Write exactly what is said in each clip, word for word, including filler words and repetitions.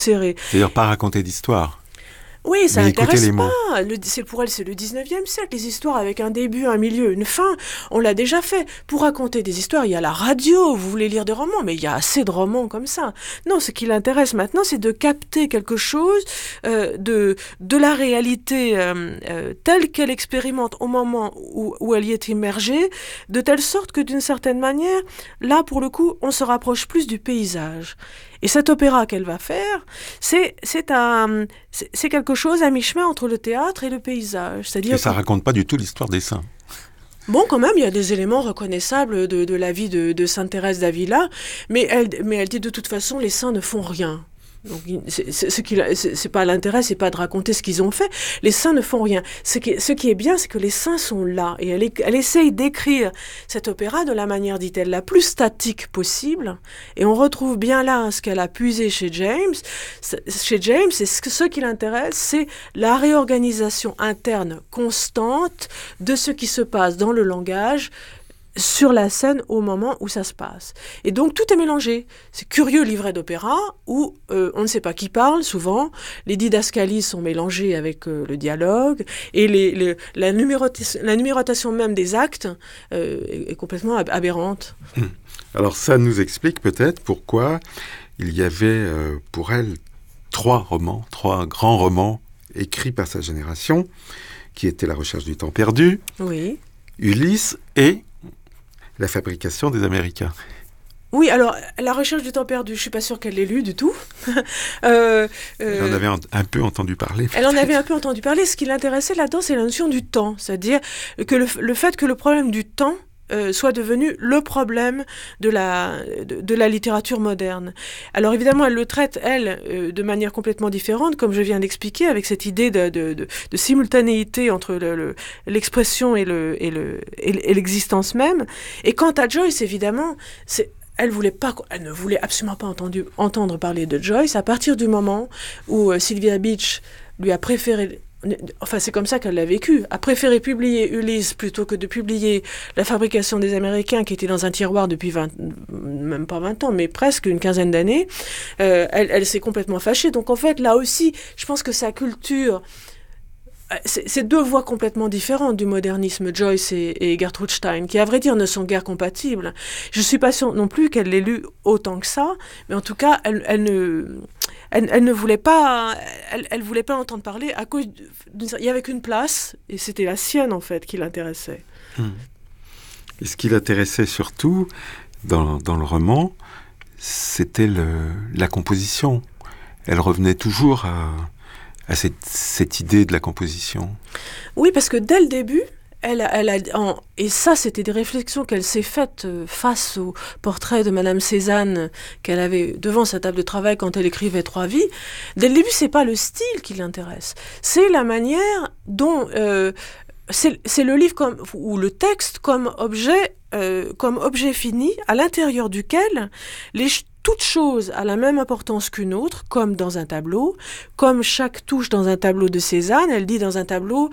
serré. C'est-à-dire pas raconter d'histoire. Oui, ça n'intéresse les mots. pas. Le, c'est, pour elle, c'est le dix-neuvième siècle. Les histoires avec un début, un milieu, une fin, on l'a déjà fait. Pour raconter des histoires, il y a la radio, vous voulez lire des romans, mais il y a assez de romans comme ça. Non, ce qui l'intéresse maintenant, c'est de capter quelque chose euh, de, de la réalité euh, euh, telle qu'elle expérimente au moment où, où elle y est immergée, de telle sorte que d'une certaine manière, là, pour le coup, on se rapproche plus du paysage. Et cet opéra qu'elle va faire, c'est, c'est, un, c'est, c'est quelque chose à mi-chemin entre le théâtre et le paysage. C'est-à-dire et ça que... raconte pas du tout l'histoire des saints. Bon, quand même, il y a des éléments reconnaissables de, de la vie de, de Sainte Thérèse d'Avila, mais elle, mais elle dit de toute façon, les saints ne font rien. Donc, c'est, c'est, ce qui, c'est, c'est pas l'intérêt, c'est pas de raconter ce qu'ils ont fait. Les saints ne font rien. Ce qui, ce qui est bien, c'est que les saints sont là. Et elle, elle essaye d'écrire cet opéra de la manière, dit-elle, la plus statique possible. Et on retrouve bien là ce qu'elle a puisé chez James. Chez James, et ce, ce qui l'intéresse, c'est la réorganisation interne constante de ce qui se passe dans le langage, sur la scène au moment où ça se passe. Et donc tout est mélangé. C'est curieux livret d'opéra où euh, on ne sait pas qui parle souvent, les didascalies sont mélangées avec euh, le dialogue et les, les, la, numérotation, la numérotation même des actes euh, est, est complètement aberrante. Alors ça nous explique peut-être pourquoi il y avait euh, pour elle trois romans, trois grands romans écrits par sa génération, qui étaient La recherche du temps perdu, oui. Ulysse et La fabrication des Américains. Oui, alors, La recherche du temps perdu, je ne suis pas sûre qu'elle l'ait lu du tout. euh, euh, elle en avait un, un peu entendu parler. Elle en avait un peu entendu parler. Ce qui l'intéressait là-dedans, c'est la notion du temps. C'est-à-dire que le, le fait que le problème du temps euh, soit devenu le problème de la, de, de la littérature moderne. Alors évidemment, elle le traite, elle, euh, de manière complètement différente, comme je viens d'expliquer, avec cette idée de, de, de, de simultanéité entre le, le, l'expression et, le, et, le, et l'existence même. Et quant à Joyce, évidemment, c'est... Elle, voulait pas, elle ne voulait absolument pas entendu, entendre parler de Joyce à partir du moment où euh, Sylvia Beach lui a préféré, enfin c'est comme ça qu'elle l'a vécu, a préféré publier Ulysse plutôt que de publier La fabrication des Américains qui était dans un tiroir depuis vingt, même pas vingt ans, mais presque une quinzaine d'années. Euh, elle, elle s'est complètement fâchée. Donc en fait, là aussi, je pense que sa culture... C'est, c'est deux voies complètement différentes du modernisme, Joyce et, et Gertrude Stein, qui, à vrai dire, ne sont guère compatibles. Je ne suis pas sûre non plus qu'elle l'ait lu autant que ça, mais en tout cas, elle, elle, ne, elle, elle ne voulait pas, elle, elle voulait pas entendre parler à cause d'une, il y avait qu'une place, et c'était la sienne, en fait, qui l'intéressait. Hum. Et ce qui l'intéressait surtout, dans, dans le roman, c'était le, la composition. Elle revenait toujours à... à cette, cette idée de la composition. Oui, parce que dès le début, elle, elle a, en, et ça, c'était des réflexions qu'elle s'est faites face au portrait de Madame Cézanne qu'elle avait devant sa table de travail quand elle écrivait Trois vies. Dès le début, c'est pas le style qui l'intéresse, c'est la manière dont euh, c'est, c'est le livre comme, ou le texte comme objet, euh, comme objet fini à l'intérieur duquel les toute chose a la même importance qu'une autre, comme dans un tableau, comme chaque touche dans un tableau de Cézanne, elle dit dans un tableau,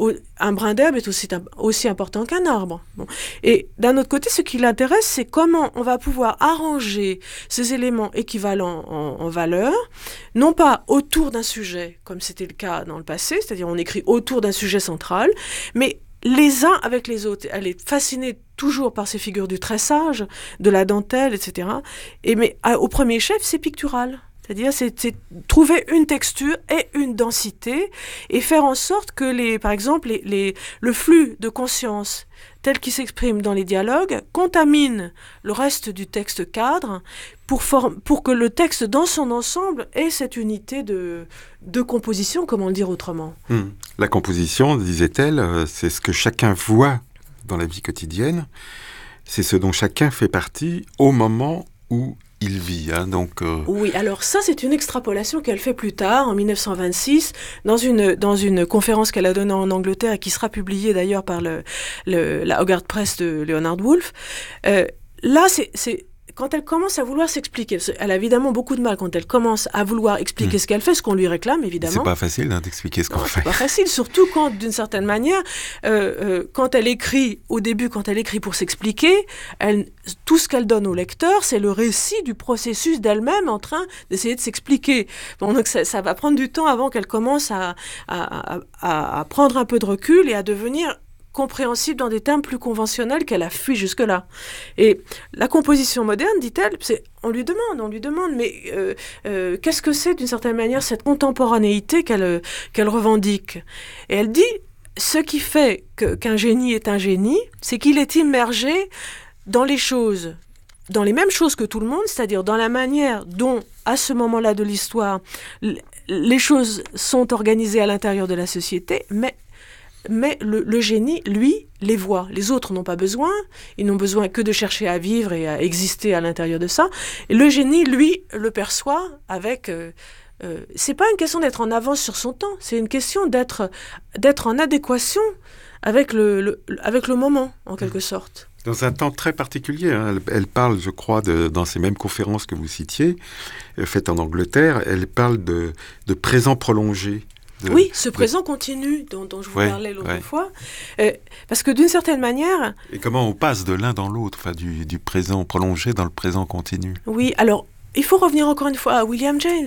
un brin d'herbe est aussi, aussi important qu'un arbre. Bon. Et d'un autre côté, ce qui l'intéresse, c'est comment on va pouvoir arranger ces éléments équivalents en, en valeur, non pas autour d'un sujet, comme c'était le cas dans le passé, c'est-à-dire on écrit autour d'un sujet central, mais les uns avec les autres. Elle est fascinée toujours par ces figures du tressage, de la dentelle, et cetera. Et mais à, au premier chef, c'est pictural. C'est-à-dire, c'est, c'est trouver une texture et une densité et faire en sorte que, les, par exemple, les, les, le flux de conscience tel qu'il s'exprime dans les dialogues contamine le reste du texte cadre pour, form- pour que le texte dans son ensemble ait cette unité de, de composition, comment le dire autrement. Hum. La composition, disait-elle, euh, c'est ce que chacun voit dans la vie quotidienne, c'est ce dont chacun fait partie au moment où il vit. Hein, donc, euh... Oui, alors ça, c'est une extrapolation qu'elle fait plus tard, en dix-neuf cent vingt-six, dans une, dans une conférence qu'elle a donnée en Angleterre et qui sera publiée d'ailleurs par le, le, la Hogarth Press de Leonard Woolf. Euh, là, c'est, c'est quand elle commence à vouloir s'expliquer, elle a évidemment beaucoup de mal quand elle commence à vouloir expliquer mmh. ce qu'elle fait, ce qu'on lui réclame, évidemment. C'est pas facile hein, d'expliquer ce qu'on non, fait. C'est pas facile, surtout quand, d'une certaine manière, euh, euh, quand elle écrit, au début, quand elle écrit pour s'expliquer, elle, tout ce qu'elle donne au lecteur, c'est le récit du processus d'elle-même en train d'essayer de s'expliquer. Bon, donc ça, ça va prendre du temps avant qu'elle commence à, à, à, à prendre un peu de recul et à devenir compréhensible dans des termes plus conventionnels qu'elle a fui jusque-là. Et la composition moderne, dit-elle, c'est, on lui demande, on lui demande, mais euh, euh, qu'est-ce que c'est d'une certaine manière cette contemporanéité qu'elle, qu'elle revendique ? Et elle dit, ce qui fait que, qu'un génie est un génie, c'est qu'il est immergé dans les choses, dans les mêmes choses que tout le monde, c'est-à-dire dans la manière dont, à ce moment-là de l'histoire, les choses sont organisées à l'intérieur de la société, mais Mais le, le génie, lui, les voit. Les autres n'ont pas besoin. Ils n'ont besoin que de chercher à vivre et à exister à l'intérieur de ça. Et le génie, lui, le perçoit avec... Euh, euh, c'est pas une question d'être en avance sur son temps. C'est une question d'être, d'être en adéquation avec le, le, avec le moment, en quelque sorte. Dans un temps très particulier. Hein. Elle, elle parle, je crois, de, dans ces mêmes conférences que vous citiez, euh, faites en Angleterre, elle parle de, de présent prolongé. De, oui, ce de... présent continu dont, dont je vous ouais, parlais l'autre ouais. fois. Euh, parce que d'une certaine manière... Et comment on passe de l'un dans l'autre, enfin, du, du présent prolongé dans le présent continu. Oui, alors, il faut revenir encore une fois à William James.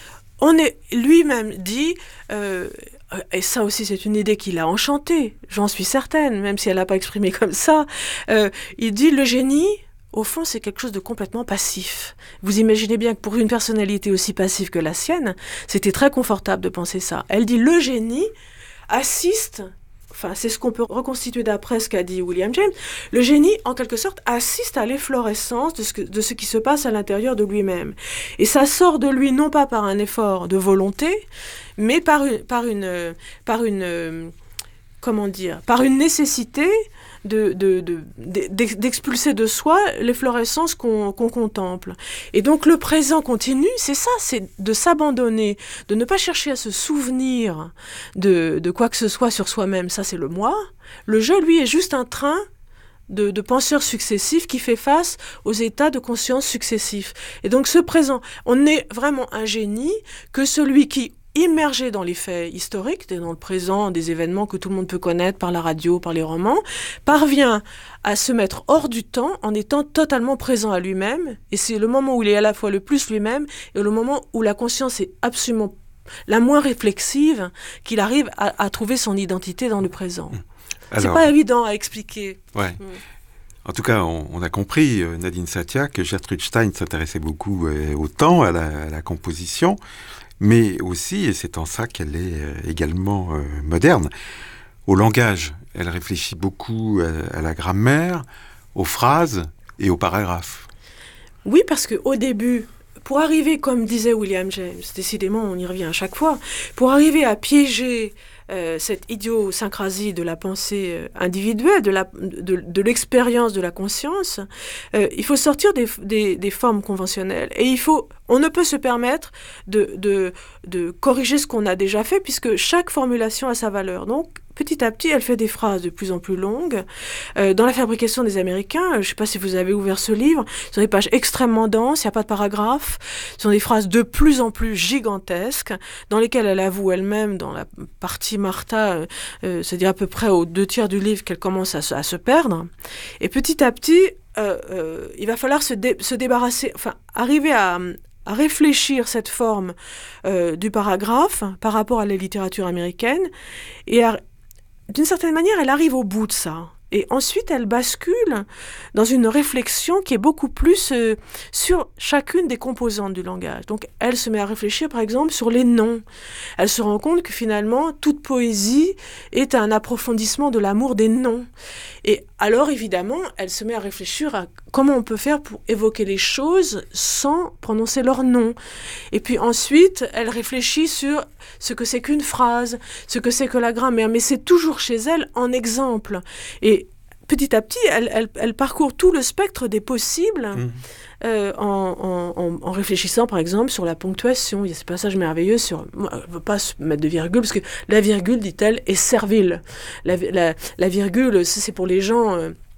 On est lui-même dit, euh, et ça aussi c'est une idée qui l'a enchanté, j'en suis certaine, même si elle n'a pas exprimé comme ça, euh, il dit le génie... Au fond, c'est quelque chose de complètement passif. Vous imaginez bien que pour une personnalité aussi passive que la sienne, c'était très confortable de penser ça. Elle dit, le génie assiste, enfin c'est ce qu'on peut reconstituer d'après ce qu'a dit William James, le génie, en quelque sorte, assiste à l'efflorescence de ce, que, de ce qui se passe à l'intérieur de lui-même. Et ça sort de lui non pas par un effort de volonté, mais par une, par une, par une, comment dire, par une nécessité De, de, de, de, d'expulser de soi l'efflorescence qu'on, qu'on contemple. Et donc le présent continu, c'est ça, c'est de s'abandonner, de ne pas chercher à se souvenir de, de quoi que ce soit sur soi-même, ça c'est le moi. Le je, lui, est juste un train de, de penseurs successifs qui fait face aux états de conscience successifs. Et donc ce présent, on n'est vraiment un génie que celui qui, immergé dans les faits historiques, dans le présent, des événements que tout le monde peut connaître par la radio, par les romans, parvient à se mettre hors du temps en étant totalement présent à lui-même. Et c'est le moment où il est à la fois le plus lui-même et le moment où la conscience est absolument la moins réflexive, qu'il arrive à, à trouver son identité dans le présent. Alors, c'est pas évident à expliquer. Ouais. Mm. En tout cas, on, on a compris, euh, Nadine Satia, que Gertrude Stein s'intéressait beaucoup euh, au temps, à la, à la composition, mais aussi, et c'est en ça qu'elle est euh, également euh, moderne, au langage. Elle réfléchit beaucoup à, à la grammaire, aux phrases et aux paragraphes. Oui, parce qu'au début, pour arriver, comme disait William James, décidément on y revient à chaque fois, pour arriver à piéger euh, cette idiosyncrasie de la pensée euh, individuelle, de, la, de, de l'expérience de la conscience, euh, il faut sortir des, des, des formes conventionnelles. Et il faut, on ne peut se permettre de, de, de corriger ce qu'on a déjà fait, puisque chaque formulation a sa valeur. Donc, petit à petit, elle fait des phrases de plus en plus longues. Euh, dans La fabrication des Américains, je ne sais pas si vous avez ouvert ce livre, ce sont des pages extrêmement denses, il n'y a pas de paragraphes, ce sont des phrases de plus en plus gigantesques, dans lesquelles elle avoue elle-même, dans la partie Martha, euh, euh, c'est-à-dire à peu près aux deux tiers du livre, qu'elle commence à se, à se perdre. Et petit à petit, euh, euh, il va falloir se, dé- se débarrasser, enfin, arriver à... à réfléchir cette forme euh, du paragraphe par rapport à la littérature américaine et à, d'une certaine manière, elle arrive au bout de ça. Et ensuite, elle bascule dans une réflexion qui est beaucoup plus euh, sur chacune des composantes du langage. Donc, elle se met à réfléchir, par exemple, sur les noms. Elle se rend compte que finalement, toute poésie est un approfondissement de l'amour des noms. Et alors, évidemment, elle se met à réfléchir à comment on peut faire pour évoquer les choses sans prononcer leur nom. Et puis ensuite, elle réfléchit sur ce que c'est qu'une phrase, ce que c'est que la grammaire, mais c'est toujours chez elle en exemple. Et petit à petit, elle, elle, elle parcourt tout le spectre des possibles mmh. euh, en, en, en réfléchissant, par exemple, sur la ponctuation. Il y a ce passage merveilleux sur... Elle ne veut pas se mettre de virgule, parce que la virgule, dit-elle, est servile. La, la, la virgule, c'est pour les gens... Euh,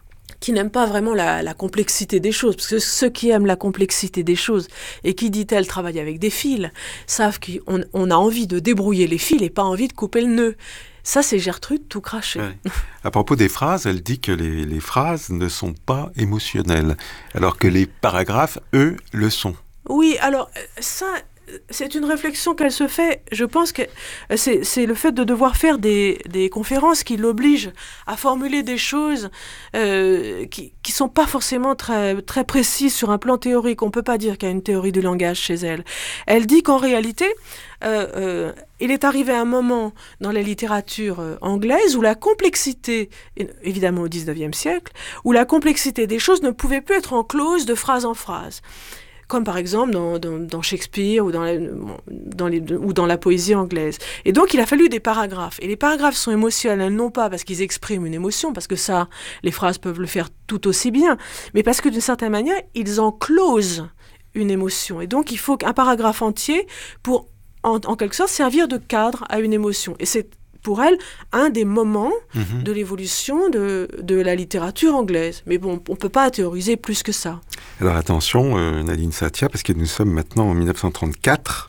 qui n'aime pas vraiment la, la complexité des choses, parce que ceux qui aiment la complexité des choses et qui, dit-elle, travaillent avec des fils, savent qu'on on a envie de débrouiller les fils et pas envie de couper le nœud. Ça, c'est Gertrude tout craché. Ouais. À propos des phrases, elle dit que les, les phrases ne sont pas émotionnelles, alors que les paragraphes, eux, le sont. Oui, alors ça, c'est une réflexion qu'elle se fait. Je pense que c'est, c'est le fait de devoir faire des, des conférences qui l'obligent à formuler des choses euh, qui qui sont pas forcément très très précises sur un plan théorique. On peut pas dire qu'il y a une théorie du langage chez elle. Elle dit qu'en réalité, euh, euh, il est arrivé un moment dans la littérature euh, anglaise où la complexité, évidemment au dix-neuvième siècle, où la complexité des choses ne pouvait plus être enclose de phrase en phrase. Comme par exemple dans, dans, dans Shakespeare ou dans, la, dans les, ou dans la poésie anglaise. Et donc il a fallu des paragraphes. Et les paragraphes sont émotionnels, non pas parce qu'ils expriment une émotion, parce que ça, les phrases peuvent le faire tout aussi bien, mais parce que d'une certaine manière, ils enclosent une émotion. Et donc il faut un paragraphe entier pour, en, en quelque sorte, servir de cadre à une émotion. Et c'est pour elle, un des moments mmh. de l'évolution de, de la littérature anglaise. Mais bon, on ne peut pas théoriser plus que ça. Alors attention, euh, Nadine Satia, parce que nous sommes maintenant en dix-neuf cent trente-quatre,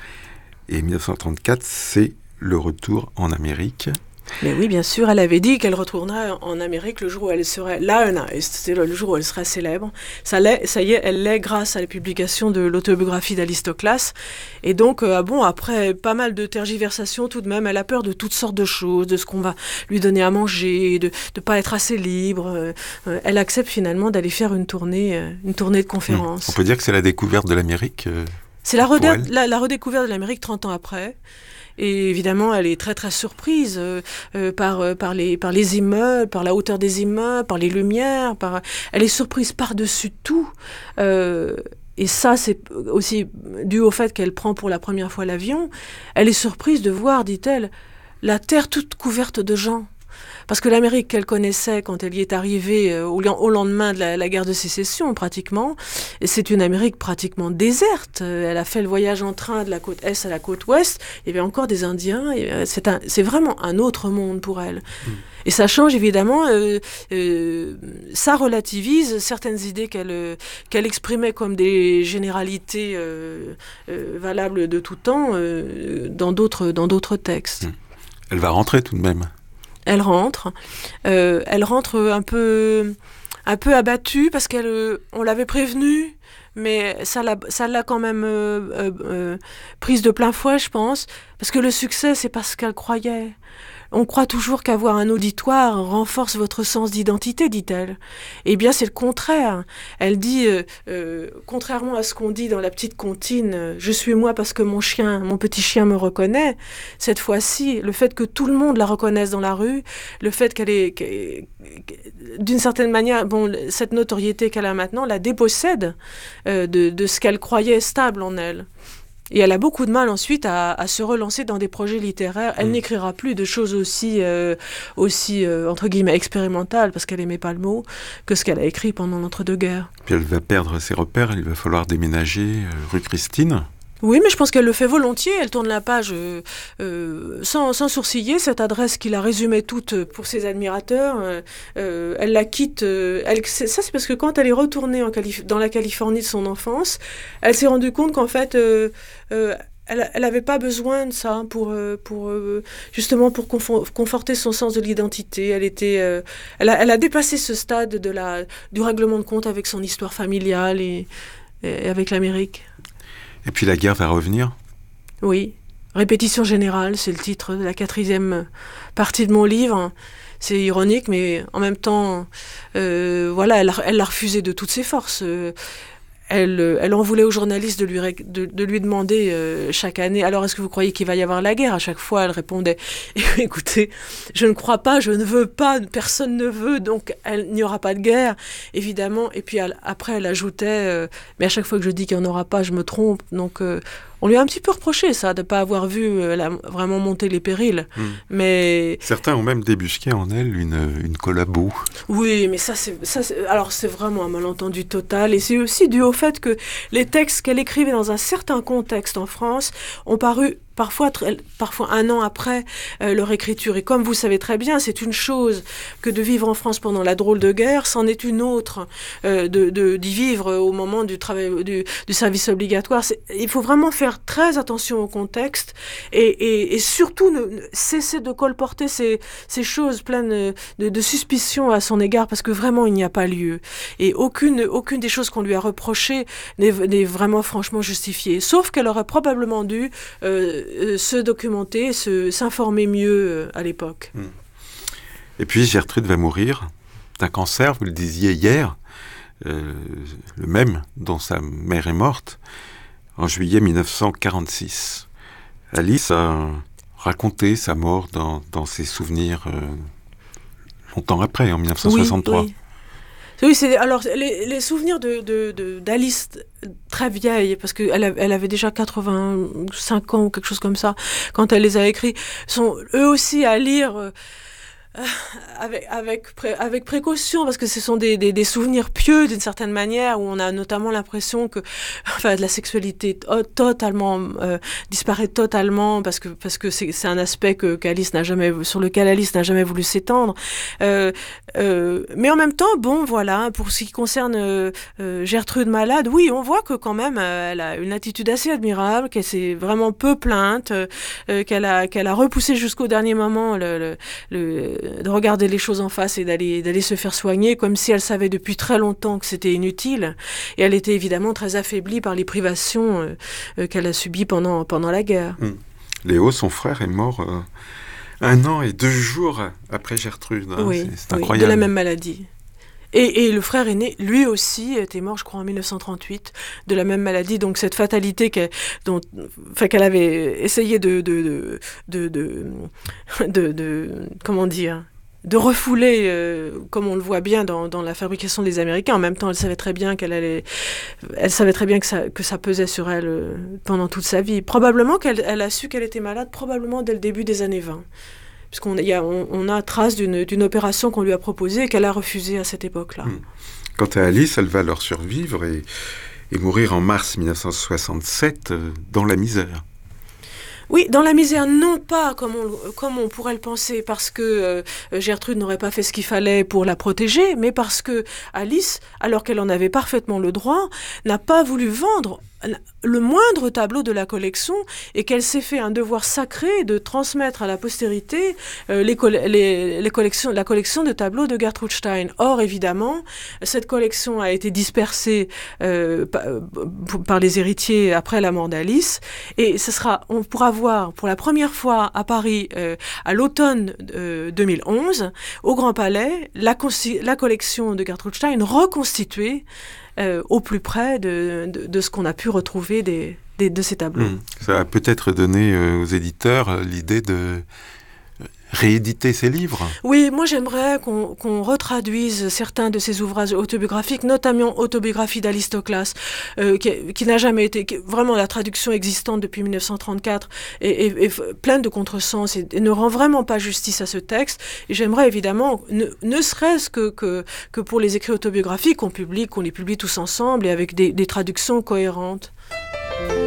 et dix-neuf cent trente-quatre, c'est le retour en Amérique. Mais oui, bien sûr, elle avait dit qu'elle retournerait en Amérique le jour où elle serait lionized, c'est le jour où elle serait célèbre. Ça, l'est, ça y est, elle l'est grâce à la publication de l'autobiographie d'Alistoclas. Et donc, euh, bon, après pas mal de tergiversations, tout de même, elle a peur de toutes sortes de choses, de ce qu'on va lui donner à manger, de ne pas être assez libre. Euh, euh, elle accepte finalement d'aller faire une tournée, euh, une tournée de conférences. Mmh. On peut dire que c'est la découverte de l'Amérique euh, C'est la, redé- la, la redécouverte de l'Amérique trente ans après. Et évidemment, elle est très très surprise euh, euh, par euh, par les par les immeubles, par la hauteur des immeubles, par les lumières. Par... Elle est surprise par-dessus tout. Euh, et ça, c'est aussi dû au fait qu'elle prend pour la première fois l'avion. Elle est surprise de voir, dit-elle, la terre toute couverte de gens. Parce que l'Amérique qu'elle connaissait quand elle y est arrivée euh, au, au lendemain de la, la guerre de sécession, pratiquement, et c'est une Amérique pratiquement déserte. Euh, elle a fait le voyage en train de la côte est à la côte ouest. Il y avait encore des Indiens. Et, euh, c'est, un, c'est vraiment un autre monde pour elle. Mmh. Et ça change évidemment, euh, euh, ça relativise certaines idées qu'elle, euh, qu'elle exprimait comme des généralités euh, euh, valables de tout temps euh, dans, d'autres, dans d'autres textes. Mmh. Elle va rentrer tout de même. Elle rentre, euh, elle rentre un peu, un peu abattue parce qu'elle, euh, on l'avait prévenue, mais ça l'a, ça l'a quand même euh, euh, euh, prise de plein fouet, je pense, parce que le succès, c'est pas ce qu'elle croyait. On croit toujours qu'avoir un auditoire renforce votre sens d'identité, dit-elle. Eh bien, c'est le contraire. Elle dit, euh, euh, contrairement à ce qu'on dit dans la petite comptine, euh, « Je suis moi parce que mon chien, mon petit chien me reconnaît », cette fois-ci, le fait que tout le monde la reconnaisse dans la rue, le fait qu'elle est, qu'elle, d'une certaine manière, bon, cette notoriété qu'elle a maintenant la dépossède euh, de, de ce qu'elle croyait stable en elle. Et elle a beaucoup de mal ensuite à, à se relancer dans des projets littéraires. Elle mmh. n'écrira plus de choses aussi, euh, aussi euh, entre guillemets, expérimentales, parce qu'elle n'aimait pas le mot, que ce qu'elle a écrit pendant l'entre-deux-guerres. Puis elle va perdre ses repères, il va falloir déménager euh, rue Christine. Oui, mais je pense qu'elle le fait volontiers. Elle tourne la page euh, euh, sans, sans sourciller. Cette adresse qu'il a résumée toute pour ses admirateurs, euh, euh, elle la quitte. Euh, elle, c'est, ça, c'est parce que quand elle est retournée en Calif- dans la Californie de son enfance, elle s'est rendue compte qu'en fait, euh, euh, elle n'avait pas besoin de ça pour, euh, pour euh, justement pour confo- conforter son sens de l'identité. Elle était, euh, elle, a, elle a dépassé ce stade de la, du règlement de compte avec son histoire familiale et, et avec l'Amérique. Et puis la guerre va revenir ? Oui. Répétition générale, c'est le titre de la quatrième partie de mon livre. C'est ironique, mais en même temps, euh, voilà, elle, elle l'a refusé de toutes ses forces. Euh, Elle, elle en voulait aux journalistes de lui, de, de lui demander euh, chaque année « Alors, est-ce que vous croyez qu'il va y avoir la guerre ?» À chaque fois, elle répondait « Écoutez, je ne crois pas, je ne veux pas, personne ne veut, donc il n'y aura pas de guerre. » Évidemment, et puis elle, après, elle ajoutait euh, « Mais à chaque fois que je dis qu'il n'y en aura pas, je me trompe. » Donc, euh, on lui a un petit peu reproché ça, de ne pas avoir vu euh, la, vraiment monter les périls. Mmh. Mais... Certains ont même débusqué en elle une, une collabo. Oui, mais ça, c'est, ça c'est, alors c'est vraiment un malentendu total. Et c'est aussi dû au fait que les textes qu'elle écrivait dans un certain contexte en France ont paru parfois, très, parfois un an après euh, leur écriture. Et comme vous savez très bien, c'est une chose que de vivre en France pendant la drôle de guerre, c'en est une autre euh, de, de, d'y vivre au moment du, travail, du, du service obligatoire. C'est, il faut vraiment faire très attention au contexte et, et, et surtout ne, ne, cesser de colporter ces, ces choses pleines de, de suspicion à son égard, parce que vraiment, il n'y a pas lieu. Et aucune, aucune des choses qu'on lui a reprochées n'est, n'est vraiment franchement justifiée, sauf qu'elle aurait probablement dû euh, Euh, se documenter, se, s'informer mieux euh, à l'époque. Mmh. Et puis Gertrude va mourir d'un cancer, vous le disiez hier, euh, le même dont sa mère est morte, en juillet dix-neuf cent quarante-six. Alice a raconté sa mort dans, dans ses souvenirs euh, longtemps après, en dix-neuf cent soixante-trois. Oui, oui. Oui, c'est, alors les, les souvenirs de, de, de, d'Alice très vieille, parce qu'elle elle avait déjà quatre-vingt-cinq ans ou quelque chose comme ça, quand elle les a écrits, sont eux aussi à lire euh, avec, avec, pré, avec précaution, parce que ce sont des, des, des souvenirs pieux d'une certaine manière, où on a notamment l'impression que enfin, de la sexualité to- totalement euh, disparaît totalement, parce que, parce que c'est, c'est un aspect que, qu'Alice n'a jamais, sur lequel Alice n'a jamais voulu s'étendre. Euh, euh, mais en même temps, bon, voilà, pour ce qui concerne euh, euh, Gertrude malade, oui, on voit que quand même, euh, elle a une attitude assez admirable, qu'elle s'est vraiment peu plainte, euh, qu'elle a, qu'elle a repoussé jusqu'au dernier moment le, le, le de regarder les choses en face et d'aller, d'aller se faire soigner, comme si elle savait depuis très longtemps que c'était inutile. Et elle était évidemment très affaiblie par les privations euh, euh, qu'elle a subies pendant, pendant la guerre. Mmh. Léo, son frère, est mort euh, un an et deux jours après Gertrude. Hein. Oui, c'est, c'est oui, incroyable. de la même maladie. Et, et le frère aîné, lui aussi, était mort, je crois, en dix-neuf cent trente-huit, de la même maladie. Donc cette fatalité qu'elle, dont, enfin, qu'elle avait essayé de, de, de, de, de, de, de comment dire, de refouler, euh, comme on le voit bien dans, dans la fabrication des Américains. En même temps, elle savait très bien qu'elle allait, elle savait très bien que ça, que ça pesait sur elle euh, pendant toute sa vie. Probablement qu'elle elle a su qu'elle était malade, probablement dès le début des années vingt. Puisqu'on y a, on, on a trace d'une, d'une opération qu'on lui a proposée et qu'elle a refusée à cette époque-là. Mmh. Quant à Alice, elle va leur survivre et, et mourir en mars dix-neuf cent soixante-sept euh, dans la misère. Oui, dans la misère, non pas comme on, comme on pourrait le penser, parce que euh, Gertrude n'aurait pas fait ce qu'il fallait pour la protéger, mais parce que Alice, alors qu'elle en avait parfaitement le droit, n'a pas voulu vendre le moindre tableau de la collection et qu'elle s'est fait un devoir sacré de transmettre à la postérité euh, les, coll- les, les collections, la collection de tableaux de Gertrude Stein. Or, évidemment, cette collection a été dispersée euh, par, par les héritiers après la mort d'Alice et ce sera, on pourra voir pour la première fois à Paris euh, à l'automne euh, deux mille onze, au Grand Palais, la, consti- la collection de Gertrude Stein reconstituée Euh, au plus près de, de, de ce qu'on a pu retrouver des, des, de ces tableaux. Mmh. Ça a peut-être donné euh, aux éditeurs euh, l'idée de rééditer ces livres. Oui, moi j'aimerais qu'on, qu'on retraduise certains de ces ouvrages autobiographiques, notamment Autobiographie d'Alistoclas, euh, qui, qui n'a jamais été... Qui, vraiment, la traduction existante depuis dix-neuf cent trente-quatre est, est, est pleine de contresens et, et ne rend vraiment pas justice à ce texte. Et j'aimerais évidemment, ne, ne serait-ce que, que, que pour les écrits autobiographiques, qu'on publie, qu'on les publie tous ensemble et avec des, des traductions cohérentes.